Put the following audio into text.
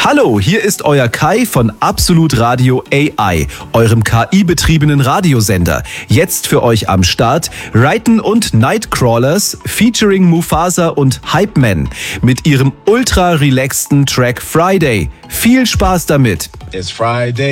Hallo, hier ist euer Kai von Absolut Radio AI, eurem KI-betriebenen Radiosender. Jetzt für euch am Start Raiden und Nightcrawlers featuring Mufasa und Hype Man mit ihrem ultra relaxten Track Friday. Viel Spaß damit! It's Friday.